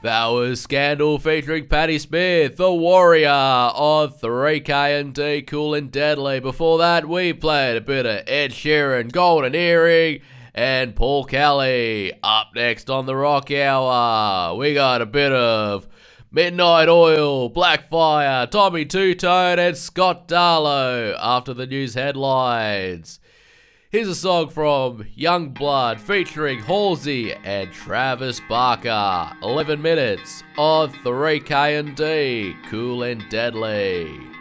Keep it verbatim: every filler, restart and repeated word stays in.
That was Scandal featuring Patti Smith, The Warrior on three K and D, Cool and Deadly. Before that, we played a bit of Ed Sheeran, Golden Earring, and Paul Kelly. Up next on the Rock Hour, we got a bit of Midnight Oil, Blackfire, Tommy Two-Tone, and Scott Darlow after the news headlines. Here's a song from Youngblood featuring Halsey and Travis Barker. eleven minutes on three K and D, Cool and Deadly.